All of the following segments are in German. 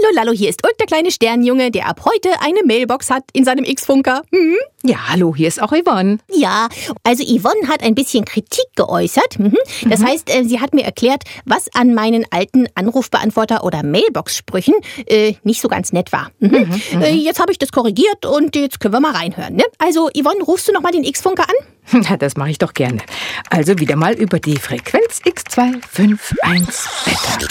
Hallo Lallo, hier ist Ulk, der kleine Sternjunge, der ab heute eine Mailbox hat in seinem X-Funker. Ja, hallo, hier ist auch Yvonne. Ja, also Yvonne hat ein bisschen Kritik geäußert. Das heißt, sie hat mir erklärt, was an meinen alten Anrufbeantworter- oder Mailbox-Sprüchen nicht so ganz nett war. Jetzt habe ich das korrigiert und jetzt können wir mal reinhören. Ne? Also Yvonne, rufst du noch mal den X-Funker an? Ja, das mache ich doch gerne. Also wieder mal über die Frequenz X251 Beta.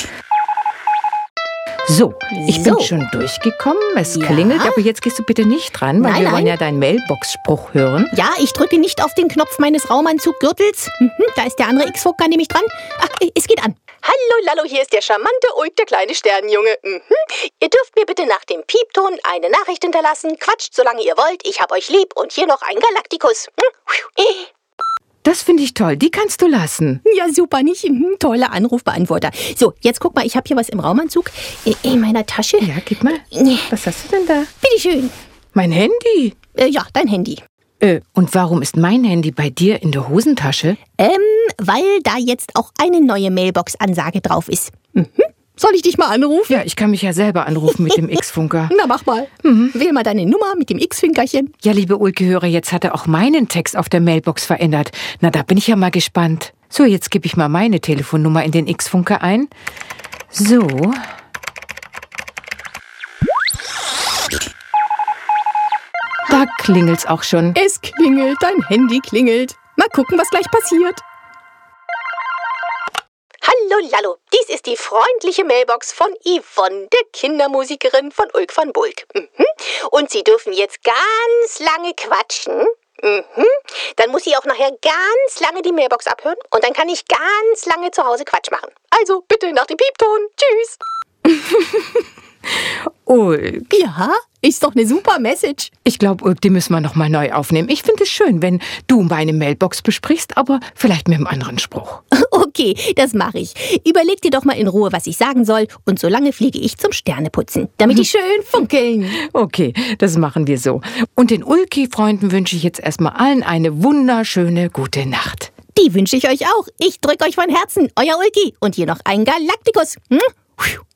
So, ich bin schon durchgekommen. Es klingelt, aber jetzt gehst du bitte nicht dran, weil wir wollen ja deinen Mailbox-Spruch hören. Ja, ich drücke nicht auf den Knopf meines Raumanzuggürtels. Da ist der andere X-Funker nämlich dran. Ach, es geht an. Hallo Lallo, hier ist der charmante Ulk, der kleine Sternjunge. Ihr dürft mir bitte nach dem Piepton eine Nachricht hinterlassen. Quatscht, solange ihr wollt. Ich hab euch lieb und hier noch ein Galaktikus. Das finde ich toll, die kannst du lassen. Ja, super, nicht? Toller Anrufbeantworter. So, jetzt guck mal, ich habe hier was im Raumanzug in meiner Tasche. Ja, gib mal. Was hast du denn da? Bitteschön. Mein Handy. Ja, dein Handy. Und warum ist mein Handy bei dir in der Hosentasche? Weil da jetzt auch eine neue Mailbox-Ansage drauf ist. Soll ich dich mal anrufen? Ja, ich kann mich ja selber anrufen mit dem X-Funker. Na, mach mal. Wähl mal deine Nummer mit dem X-Finkerchen. Ja, liebe Ulke-Hörer, jetzt hat er auch meinen Text auf der Mailbox verändert. Na, da bin ich ja mal gespannt. So, jetzt gebe ich mal meine Telefonnummer in den X-Funker ein. So. Da klingelt's auch schon. Es klingelt, dein Handy klingelt. Mal gucken, was gleich passiert. Hallo Lallo, dies ist die freundliche Mailbox von Yvonne, der Kindermusikerin von Ulk van Bulk. Und Sie dürfen jetzt ganz lange quatschen. Dann muss sie auch nachher ganz lange die Mailbox abhören und dann kann ich ganz lange zu Hause Quatsch machen. Also bitte nach dem Piepton. Tschüss. Ulk. Ja, ist doch eine super Message. Ich glaube, Ulk, die müssen wir noch mal neu aufnehmen. Ich finde es schön, wenn du meine Mailbox besprichst, aber vielleicht mit einem anderen Spruch. Okay, das mache ich. Überleg dir doch mal in Ruhe, was ich sagen soll. Und solange fliege ich zum Sterneputzen, damit die schön funkeln. Okay, das machen wir so. Und den Ulki-Freunden wünsche ich jetzt erstmal allen eine wunderschöne gute Nacht. Die wünsche ich euch auch. Ich drücke euch von Herzen. Euer Ulki. Und hier noch ein Galaktikus.